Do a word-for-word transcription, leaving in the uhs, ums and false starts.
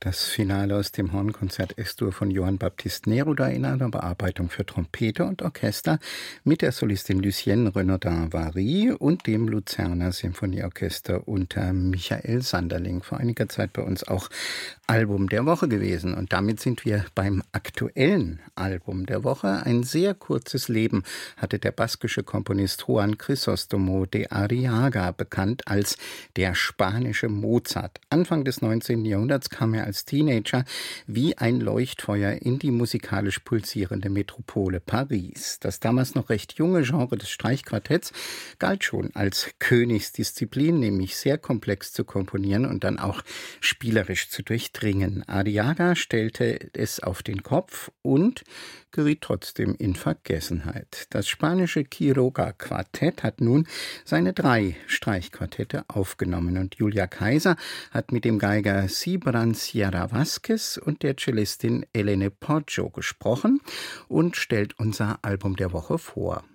Das Finale aus dem Hornkonzert Es-Dur von Johann Baptiste Neruda in einer Bearbeitung für Trompete und Orchester mit der Solistin Lucienne Renaudin-Vary und dem Luzerner Symphonieorchester unter Michael Sanderling. Vor einiger Zeit bei uns auch Album der Woche gewesen. Und damit sind wir beim aktuellen Album der Woche. Ein sehr kurzes Leben hatte der baskische Komponist Juan Crisóstomo de Arriaga, bekannt als der spanische Mozart. Anfang des neunzehnten Jahrhunderts kam er als Teenager wie ein Leuchtfeuer in die musikalisch pulsierende Metropole Paris. Das damals noch recht junge Genre des Streichquartetts galt schon als Königsdisziplin, nämlich sehr komplex zu komponieren und dann auch spielerisch zu durchdringen. Arriaga stellte es auf den Kopf und geriet trotzdem in Vergessenheit. Das spanische Quiroga-Quartett hat nun seine drei Streichquartette aufgenommen und Julia Kaiser hat mit dem Geiger Cibran Sierra Vázquez und der Cellistin Elene Poggio gesprochen und stellt unser Album der Woche vor.